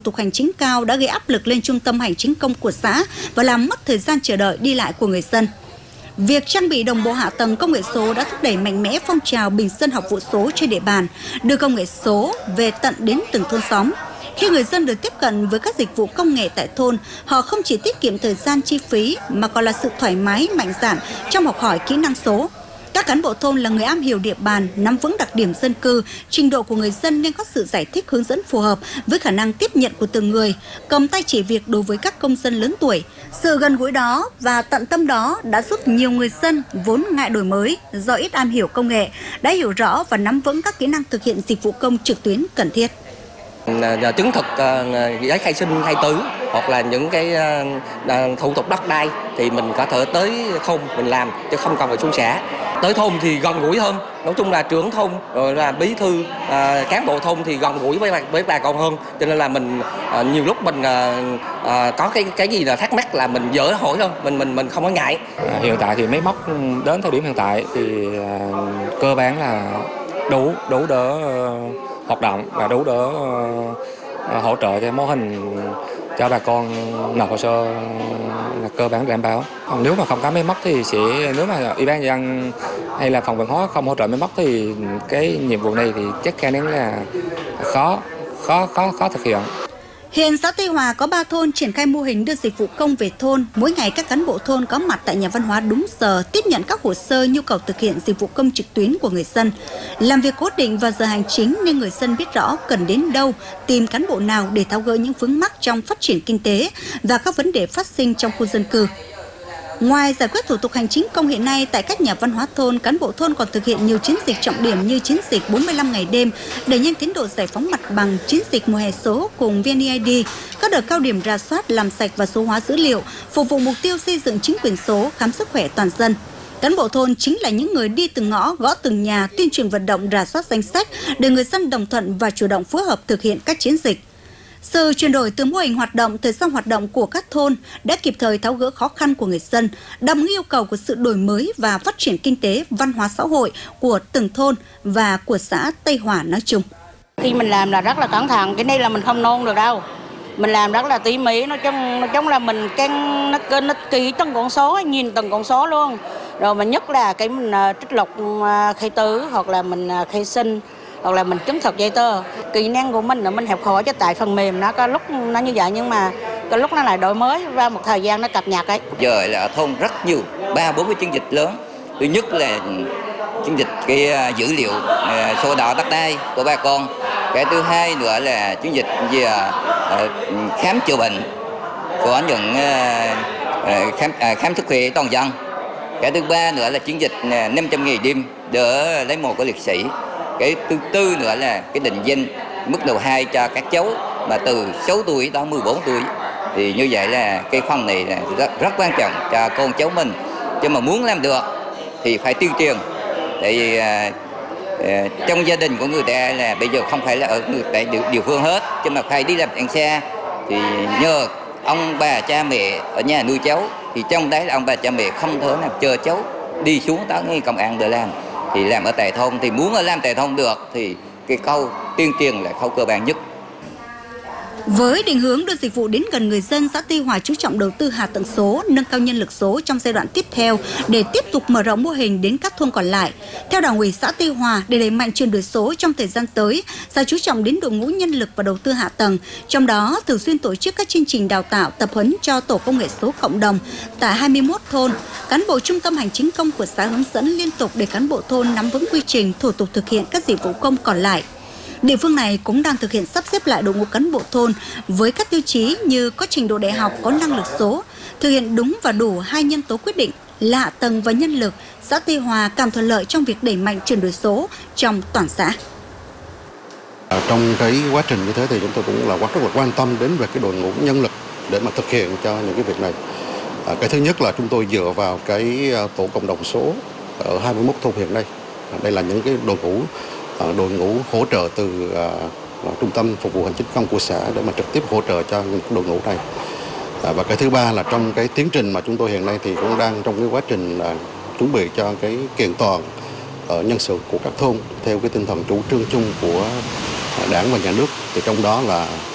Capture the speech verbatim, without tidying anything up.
tục hành chính cao đã gây áp lực lên trung tâm hành chính công của xã và làm mất thời gian chờ đợi đi lại của người dân. Việc trang bị đồng bộ hạ tầng công nghệ số đã thúc đẩy mạnh mẽ phong trào bình dân học vụ số trên địa bàn, đưa công nghệ số về tận đến từng thôn xóm. Khi người dân được tiếp cận với các dịch vụ công nghệ tại thôn, họ không chỉ tiết kiệm thời gian chi phí mà còn là sự thoải mái, mạnh dạn trong học hỏi kỹ năng số. Các cán bộ thôn là người am hiểu địa bàn, nắm vững đặc điểm dân cư, trình độ của người dân nên có sự giải thích hướng dẫn phù hợp với khả năng tiếp nhận của từng người, cầm tay chỉ việc đối với các công dân lớn tuổi. Sự gần gũi đó và tận tâm đó đã giúp nhiều người dân vốn ngại đổi mới do ít am hiểu công nghệ đã hiểu rõ và nắm vững các kỹ năng thực hiện dịch vụ công trực tuyến cần thiết. Chứng thực giấy khai sinh, khai tử hoặc là những cái thủ tục đất đai thì mình có thể tới thôn mình làm chứ không cần phải xuống xã. Tới thôn thì gần gũi hơn, nói chung là trưởng thôn rồi là bí thư, à, cán bộ thôn thì gần gũi với bà, với bà con hơn, cho nên là mình à, nhiều lúc mình à, à, có cái cái gì là thắc mắc là mình dễ hỏi thôi, mình mình mình không có ngại. À, hiện tại thì máy móc đến thời điểm hiện tại thì à, cơ bản là đủ đủ đỡ uh, hoạt động và đủ đỡ uh, hỗ trợ cho mô hình cho bà con nộp hồ sơ là cơ bản đảm bảo. Còn nếu mà không có máy móc thì sẽ nếu mà ủy ban nhân dân hay là phòng văn hóa không hỗ trợ máy móc thì cái nhiệm vụ này thì chắc chắn là khó khó khó khó thực hiện. Hiện xã Tây Hòa có ba thôn triển khai mô hình đưa dịch vụ công về thôn. Mỗi ngày các cán bộ thôn có mặt tại nhà văn hóa đúng giờ, tiếp nhận các hồ sơ nhu cầu thực hiện dịch vụ công trực tuyến của người dân. Làm việc cố định vào giờ hành chính nên người dân biết rõ cần đến đâu, tìm cán bộ nào để tháo gỡ những vướng mắc trong phát triển kinh tế và các vấn đề phát sinh trong khu dân cư. Ngoài giải quyết thủ tục hành chính công hiện nay, tại các nhà văn hóa thôn, cán bộ thôn còn thực hiện nhiều chiến dịch trọng điểm như chiến dịch bốn mươi lăm ngày đêm, đẩy nhanh tiến độ giải phóng mặt bằng, chiến dịch mùa hè số cùng vê en e i đê, các đợt cao điểm rà soát, làm sạch và số hóa dữ liệu, phục vụ mục tiêu xây dựng chính quyền số, khám sức khỏe toàn dân. Cán bộ thôn chính là những người đi từng ngõ, gõ từng nhà, tuyên truyền vận động, rà soát danh sách để người dân đồng thuận và chủ động phối hợp thực hiện các chiến dịch. Sự chuyển đổi từ mô hình hoạt động, thời gian hoạt động của các thôn đã kịp thời tháo gỡ khó khăn của người dân, đáp ứng yêu cầu của sự đổi mới và phát triển kinh tế, văn hóa xã hội của từng thôn và của xã Tây Hòa nói chung. Khi mình làm là rất là cẩn thận, cái này là mình không nôn được đâu. Mình làm rất là tỉ mỉ, nói chung nói chung là mình cân nó kênh nó kỹ từng con số, nhìn từng con số luôn. Rồi mà nhất là cái mình trích lục khai tử hoặc là mình khai sinh hoặc là mình chứng thực giấy tờ. Kỹ năng của mình là mình học hỏi cho tại phần mềm nó có lúc nó như vậy nhưng mà có lúc nó lại đổi mới và một thời gian nó cập nhật ấy. Giờ là ở thôn rất nhiều, ba bốn cái chiến dịch lớn. Thứ nhất là chiến dịch cái dữ liệu sổ đỏ đất đai của bà con. Cái thứ hai nữa là chiến dịch về khám chữa bệnh của những khám, khám sức khỏe toàn dân. Cái thứ ba nữa là chiến dịch năm trăm ngày đêm để lấy mộ của liệt sĩ. Cái thứ tư nữa là cái định danh mức độ hai cho các cháu mà từ sáu tuổi đến mười bốn tuổi. Thì như vậy là cái phần này là rất, rất quan trọng cho con cháu mình. Chứ mà muốn làm được thì phải tuyên truyền. Tại vì à, à, trong gia đình của người ta là bây giờ không phải là ở người tại địa, địa phương hết. Chứ mà phải đi làm ăn xa thì nhờ ông bà cha mẹ ở nhà nuôi cháu. Thì trong đấy là ông bà cha mẹ không thể làm chờ cháu đi xuống tới ngay công an để làm. Thì làm ở tại thôn thì muốn ở làm tại thôn được thì cái câu tuyên truyền là khâu cơ bản nhất. Với định hướng đưa dịch vụ đến gần người dân, xã Tây Hòa chú trọng đầu tư hạ tầng số, nâng cao nhân lực số trong giai đoạn tiếp theo để tiếp tục mở rộng mô hình đến các thôn còn lại. Theo Đảng ủy xã Tây Hòa, để đẩy mạnh chuyển đổi số trong thời gian tới, xã chú trọng đến đội ngũ nhân lực và đầu tư hạ tầng, trong đó thường xuyên tổ chức các chương trình đào tạo, tập huấn cho tổ công nghệ số cộng đồng tại hai mươi mốt thôn. Cán bộ trung tâm hành chính công của xã hướng dẫn liên tục để cán bộ thôn nắm vững quy trình, thủ tục thực hiện các dịch vụ công còn lại. Địa phương này cũng đang thực hiện sắp xếp lại đội ngũ cán bộ thôn với các tiêu chí như có trình độ đại học, có năng lực số, thực hiện đúng và đủ hai nhân tố quyết định là hạ tầng và nhân lực. Xã Tây Hòa càng thuận lợi trong việc đẩy mạnh chuyển đổi số trong toàn xã. Trong cái quá trình như thế thì chúng tôi cũng là rất là quan tâm đến về cái đội ngũ nhân lực để mà thực hiện cho những cái việc này. À, cái thứ nhất là chúng tôi dựa vào cái tổ cộng đồng số ở hai mươi mốt thôn hiện nay. À, đây là những cái đội ngũ đội ngũ hỗ trợ từ uh, trung tâm phục vụ hành chính công của xã để mà trực tiếp hỗ trợ cho đội ngũ này. À, và cái thứ ba là trong cái tiến trình mà chúng tôi hiện nay thì cũng đang trong cái quá trình uh, chuẩn bị cho cái kiện toàn uh, nhân sự của các thôn theo cái tinh thần chủ trương chung của Đảng và Nhà nước. Thì trong đó là